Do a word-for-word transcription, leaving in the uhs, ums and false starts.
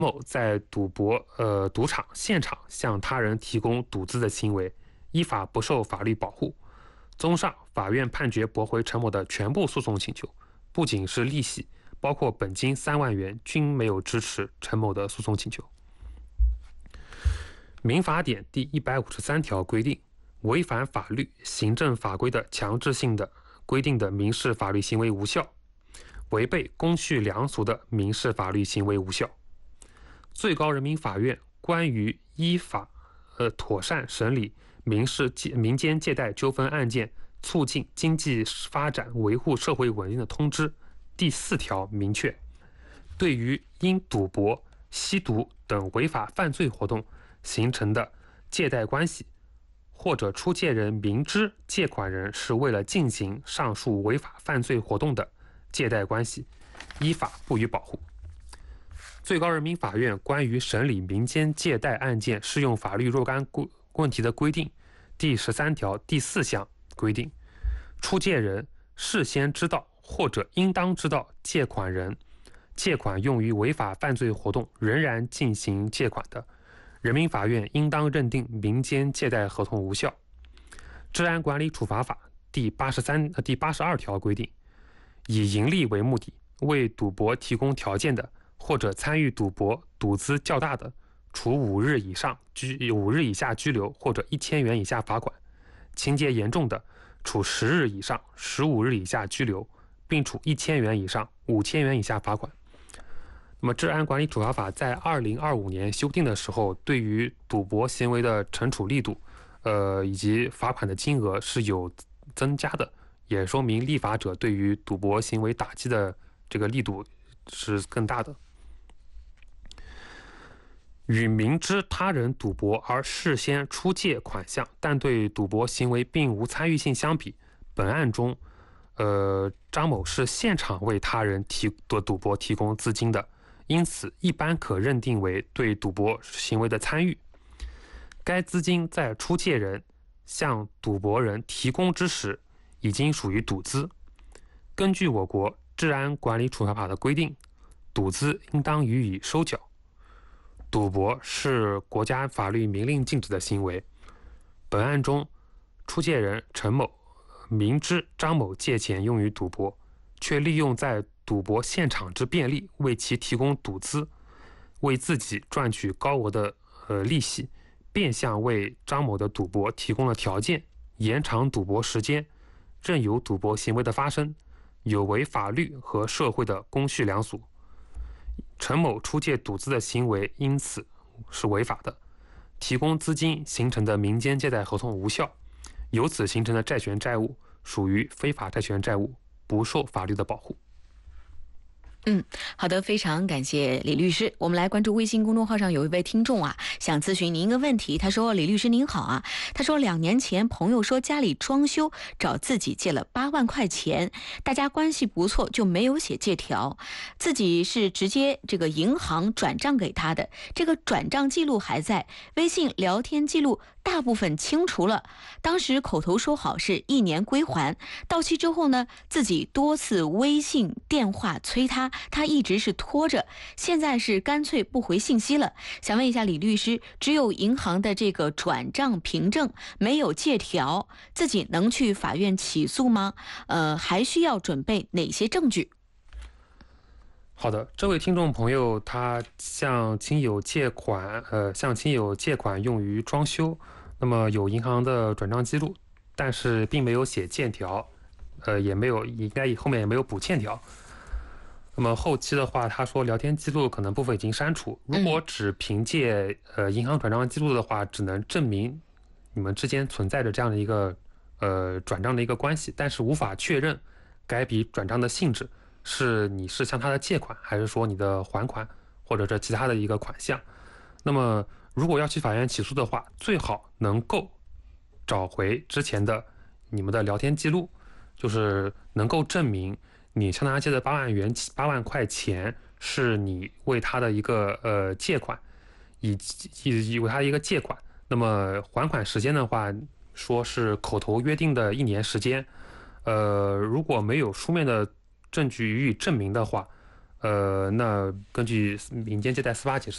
某在赌博呃赌场现场向他人提供赌资的行为，依法不受法律保护。综上，法院判决驳回陈某的全部诉讼请求，不仅是利息，包括本金三万元均没有支持陈某的诉讼请求。民法典第一百五十三条规定，违反法律、行政法规的强制性的规定的民事法律行为无效，违背公序良俗的民事法律行为无效。最高人民法院关于依法呃妥善审理民事民间借贷纠纷案件，促进经济发展、维护社会稳定的通知第四条明确，对于因赌博、吸毒等违法犯罪活动形成的借贷关系，或者出借人明知借款人是为了进行上述违法犯罪活动的借贷关系，依法不予保护。最高人民法院关于审理民间借贷案件适用法律若干问题的规定第十三条第四项规定，出借人事先知道或者应当知道借款人借款用于违法犯罪活动仍然进行借款的，人民法院应当认定民间借贷合同无效。治安管理处罚法第八十三、第八十二条规定，以盈利为目的为赌博提供条件的，或者参与赌博赌资较大的，处五日以上拘五日以下拘留或者一千元以下罚款；情节严重的，处十日以上十五日以下拘留，并处一千元以上五千元以下罚款。那么，治安管理处罚法在二零二五年修订的时候，对于赌博行为的惩处力度，呃，以及罚款的金额是有增加的，也说明立法者对于赌博行为打击的这个力度是更大的。与明知他人赌博而事先出借款项，但对赌博行为并无参与性相比，本案中，呃，张某是现场为他人提的赌博提供资金的，因此一般可认定为对赌博行为的参与。该资金在出借人向赌博人提供之时，已经属于赌资。根据我国治安管理处罚法的规定，赌资应当予以收缴。赌博是国家法律明令禁止的行为。本案中，出借人陈某明知张某借钱用于赌博，却利用在赌博现场之便利为其提供赌资，为自己赚取高额的呃利息，变相为张某的赌博提供了条件，延长赌博时间，任由赌博行为的发生，有违法律和社会的公序良俗。陈某出借赌资的行为因此是违法的，提供资金形成的民间借贷合同无效，由此形成的债权债务属于非法债权债务，不受法律的保护。 嗯，好的，非常感谢李律师。我们来关注微信公众号上有一位听众啊，想咨询您一个问题。他说：“李律师您好啊，他说两年前朋友说家里装修，找自己借了八万块钱，大家关系不错，就没有写借条，自己是直接这个银行转账给他的，这个转账记录还在，微信聊天记录大部分清除了。当时口头说好是一年归还，到期之后呢，自己多次微信电话催他。”他一直是拖着，现在是干脆不回信息了。想问一下李律师，只有银行的这个转账凭证，没有借条，自己能去法院起诉吗？呃，还需要准备哪些证据？ 好的，这位听众朋友他向亲友借款，呃，向亲友借款用于装修，那么有银行的转账记录，但是并没有写欠条，呃，也没有，应该后面也没有补欠条。那么后期的话，他说聊天记录可能部分已经删除。如果只凭借呃银行转账记录的话，只能证明你们之间存在着这样的一个呃转账的一个关系，但是无法确认该笔转账的性质是你是向他的借款，还是说你的还款，或者是其他的一个款项。那么如果要去法院起诉的话，最好能够找回之前的你们的聊天记录，就是能够证明你向他借的八万元八万块钱是你为他的一个呃借款，以以以为他的一个借款。那么还款时间的话，说是口头约定的一年时间。呃，如果没有书面的证据予以证明的话，呃，那根据民间借贷司法解释